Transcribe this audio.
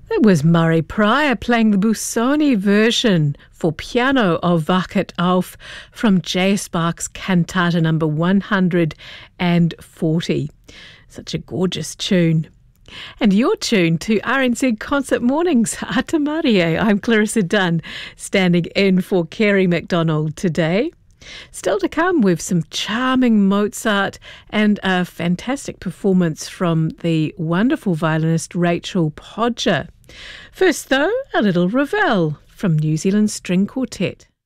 That was Murray Pryor playing the Busoni version for piano of Wach it auf from J.S. Bach's Cantata number 140. Such a gorgeous tune. And you're tuned to RNZ Concert Mornings, Ata Marie. I'm Clarissa Dunn, standing in for Kerry McDonald today. Still to come with some charming Mozart and a fantastic performance from the wonderful violinist Rachel Podger. First though, a little Ravel from New Zealand String Quartet.